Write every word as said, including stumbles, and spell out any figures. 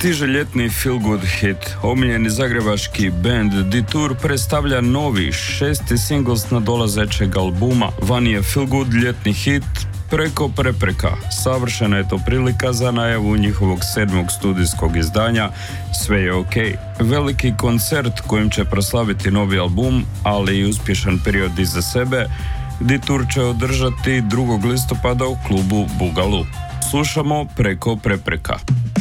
Stiže ljetni feel good hit. Omiljeni zagrebački band Detour predstavlja novi šesti singl s nadolazećeg albuma. Vani je feel good ljetni hit Preko prepreka. Savršena je to prilika za najavu njihovog sedmog studijskog izdanja Sve je ok. Veliki koncert kojim će proslaviti novi album, ali i uspješan period iza sebe, Detour će održati drugog listopada u klubu Bugalu. Slušamo Preko prepreka.